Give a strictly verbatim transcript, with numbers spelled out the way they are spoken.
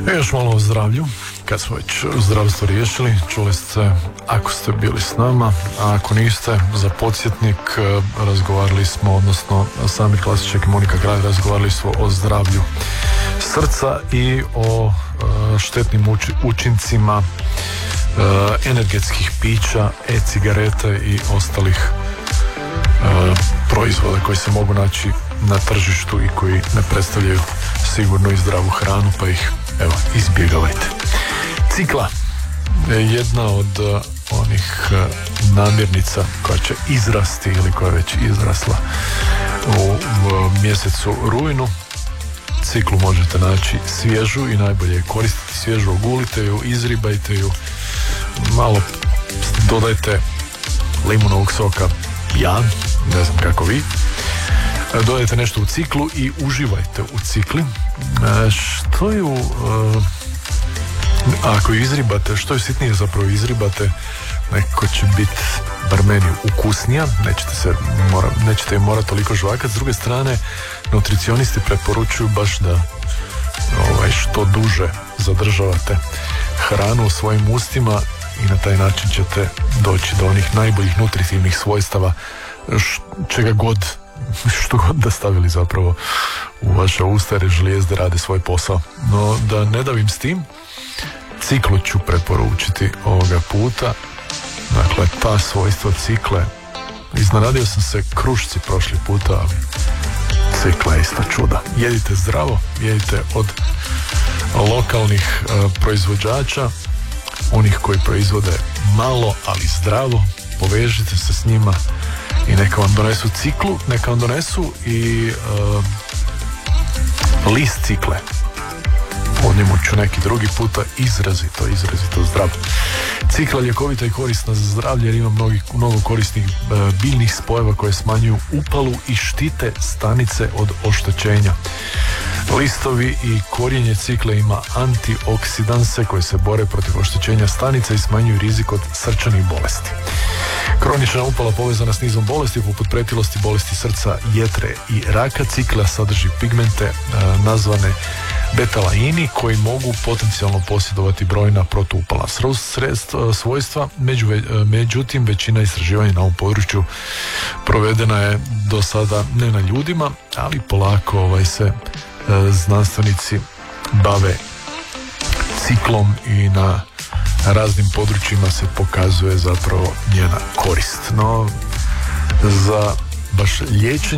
E, još malo o zdravlju. Kad smo već zdravstvo riješili, čuli ste, ako ste bili s nama, a ako niste, za podsjetnik razgovarali smo, odnosno Samir Klasiček i Monika Kralj razgovarali smo o zdravlju srca i o uh, štetnim uči, učincima uh, energetskih pića, e-cigarete i ostalih uh, proizvoda koji se mogu naći na tržištu i koji ne predstavljaju sigurno i zdravu hranu, pa ih evo izbjegavajte. Cikla je jedna od uh, onih uh, namirnica koja će izrasti ili koja je već izrasla u, u mjesecu rujnu. Ciklu možete naći svježu i najbolje je koristiti svježu. Ogulite ju, izribajte ju, malo dodajte limunovog soka, ja, ne znam kako vi. Dodajte nešto u ciklu i uživajte u cikli. Što ju, ako ju izribate, što ju sitnije zapravo izribate, neko će biti, bar meni, ukusnija, nećete se mora, nećete je morati toliko žvakat. S druge strane, nutricionisti preporučuju baš da ovaj, što duže zadržavate hranu u svojim ustima i na taj način ćete doći do onih najboljih nutritivnih svojstava š, čega god, što god da stavili zapravo u vaše usta, jer žlijezde rade svoj posao. No, da ne davim s tim, ciklu ću preporučiti ovoga puta. Dakle, ta svojstva cikle, iznenadio sam se krušci prošli puta, ali cikla je isto čuda. Jedite zdravo, jedite od lokalnih uh, proizvođača, onih koji proizvode malo, ali zdravo. Povežite se s njima i neka vam donesu ciklu, neka vam donesu i uh, list cikle. O njemu ću neki drugi puta, izrazito, izrazito zdrav. Cikla je ljekovita i korisna za zdravlje jer ima mnogi, mnogo korisnih e, biljnih spojeva koje smanjuju upalu i štite stanice od oštećenja. Listovi i korijenje cikle ima antioksidanse koje se bore protiv oštećenja stanica i smanjuju rizik od srčanih bolesti. Kronična upala povezana s nizom bolesti poput pretilosti, bolesti srca, jetre i raka. Cikla sadrži pigmente e, nazvane betalaini koji mogu potencijalno posjedovati brojna protuupalna svojstva. Među, međutim, većina istraživanja na ovom području provedena je do sada ne na ljudima, ali polako ovaj se e, znanstvenici bave ciklom i na raznim područjima se pokazuje zapravo njena korist. No, za baš liječenje